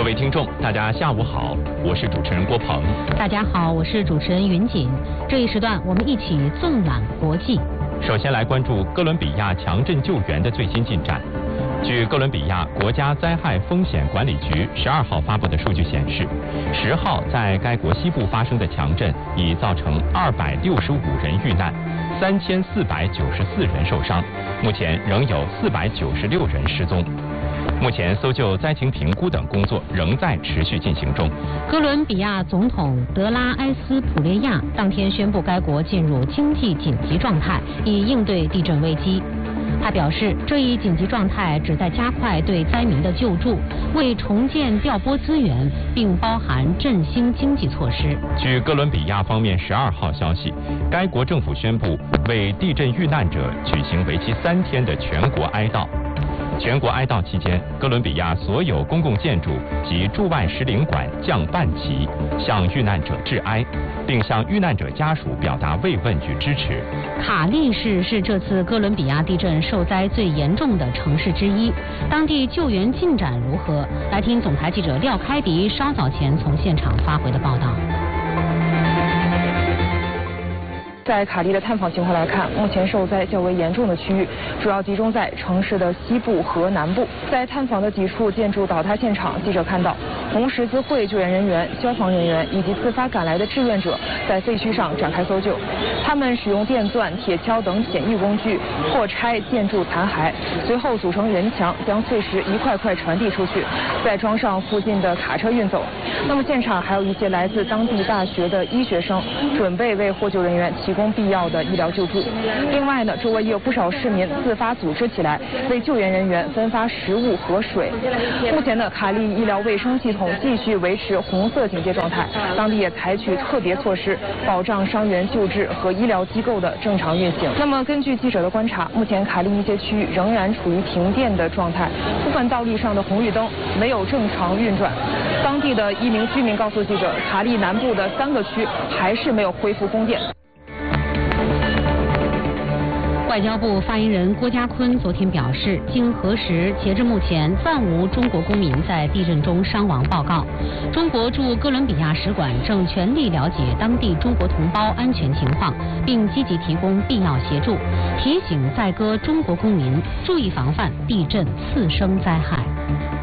各位听众，大家下午好，我是主持人郭鹏。 大家好，我是主持人云锦。这一时段，我们一起纵览国际。 首先来关注哥伦比亚强震救援的最新进展。据哥伦比亚国家灾害风险管理局12号发布的数据显示，10号在该国西部发生的强震已造成265人遇难，3494人受伤，目前仍有496人失踪。目前搜救、灾情评估等工作仍在持续进行中。 哥伦比亚总统德拉埃斯普列亚当天宣布该国进入经济紧急状态，以应对地震危机。他表示，这一紧急状态旨在加快对灾民的救助，为重建调拨资源，并包含振兴经济措施。 据哥伦比亚方面12号消息，该国政府宣布为地震遇难者举行为期3天的全国哀悼。全国哀悼期间，哥伦比亚所有公共建筑及驻外使领馆降半旗，向遇难者致哀，并向遇难者家属表达慰问与支持。 卡利市是这次哥伦比亚地震受灾最严重的城市之一，当地救援进展如何？来听总台记者廖开迪稍早前从现场发回的报道。 在卡利的探访情况来看，目前受灾较为严重的区域主要集中在城市的西部和南部。在探访的几处建筑倒塌现场，记者看到红十字会救援人员、消防人员以及自发赶来的志愿者在废墟上展开搜救。他们使用电钻、铁锹等简易工具破拆建筑残骸，随后组成人墙，将碎石一块块传递出去，再装上附近的卡车运走。那么现场还有一些来自当地大学的医学生，准备为获救人员提供必要的医疗救助。另外呢，周围也有不少市民自发组织起来，为救援人员分发食物和水。目前呢，卡利医疗卫生系统继续维持红色警戒状态，当地也采取特别措施，保障伤员救治和医疗机构的正常运行。那么根据记者的观察，目前卡利一些区域仍然处于停电的状态，部分道路上的红绿灯没有正常运转。当地的一名居民告诉记者，卡利南部的3个区还是没有恢复供电。 外交部发言人郭家坤昨天表示，经核实，截至目前暂无中国公民在地震中伤亡报告。中国驻哥伦比亚使馆正全力了解当地中国同胞安全情况，并积极提供必要协助，提醒在哥中国公民注意防范地震次生灾害。